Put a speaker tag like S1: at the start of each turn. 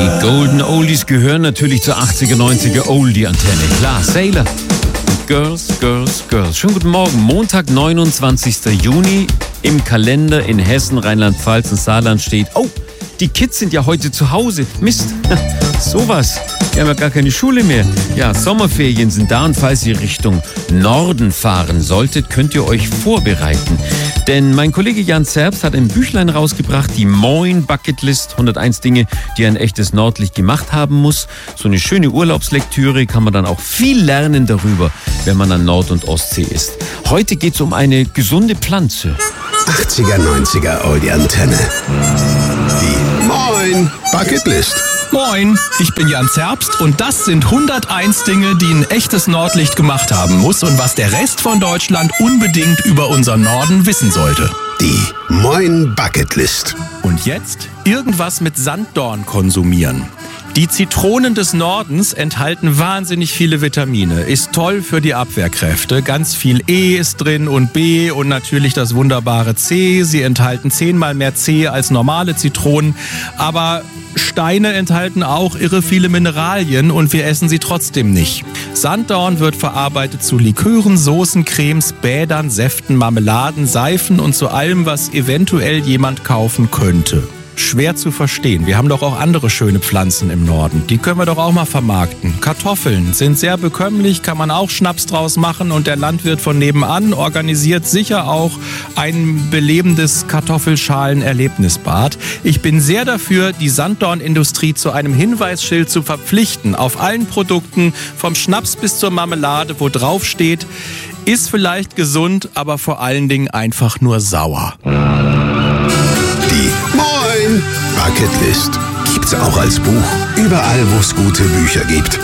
S1: Die Golden Oldies gehören natürlich zur 80er, 90er Oldie-Antenne. Klar, Sailor. Girls, Girls, Girls. Schönen guten Morgen. Montag, 29. Juni. Im Kalender in Hessen, Rheinland-Pfalz und Saarland steht: Oh, die Kids sind ja heute zu Hause. Mist, sowas. Die haben ja gar keine Schule mehr. Ja, Sommerferien sind da und falls ihr Richtung Norden fahren solltet, könnt ihr euch vorbereiten. Denn mein Kollege Jan Zerbst hat ein Büchlein rausgebracht, die Moin Bucketlist, 101 Dinge, die ein echtes Nordlicht gemacht haben muss. So eine schöne Urlaubslektüre, kann man dann auch viel lernen darüber, wenn man an Nord- und Ostsee ist. Heute geht es um eine gesunde Pflanze.
S2: 80er, 90er Oldie-Antenne. Die Moin Bucketlist.
S3: Moin, ich bin Jan Zerbst und das sind 101 Dinge, die ein echtes Nordlicht gemacht haben muss und was der Rest von Deutschland unbedingt über unseren Norden wissen sollte.
S2: Die Moin Bucketlist.
S3: Und jetzt irgendwas mit Sanddorn konsumieren. Die Zitronen des Nordens enthalten wahnsinnig viele Vitamine. Ist toll für die Abwehrkräfte. Ganz viel E ist drin und B und natürlich das wunderbare C. Sie enthalten 10-mal mehr C als normale Zitronen. Aber Steine enthalten auch irre viele Mineralien und wir essen sie trotzdem nicht. Sanddorn wird verarbeitet zu Likören, Soßen, Cremes, Bädern, Säften, Marmeladen, Seifen und zu allem, was eventuell jemand kaufen könnte. Schwer zu verstehen. Wir haben doch auch andere schöne Pflanzen im Norden. Die können wir doch auch mal vermarkten. Kartoffeln sind sehr bekömmlich, kann man auch Schnaps draus machen und der Landwirt von nebenan organisiert sicher auch ein belebendes Kartoffelschalen-Erlebnisbad. Ich bin sehr dafür, die Sanddornindustrie zu einem Hinweisschild zu verpflichten. Auf allen Produkten, vom Schnaps bis zur Marmelade, wo drauf steht, ist vielleicht gesund, aber vor allen Dingen einfach nur sauer.
S2: Die Moin Bucketlist gibt's auch als Buch. Überall, wo es gute Bücher gibt.